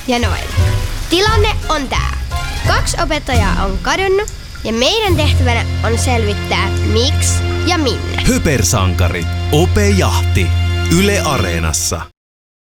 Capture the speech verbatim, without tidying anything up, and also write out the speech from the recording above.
ja Noel. Tilanne on tää. Kaksi opettajaa on kadonnut ja meidän tehtävänä on selvittää miksi ja minne. Höpersankarit. Ope Jahti. Yle Areenassa.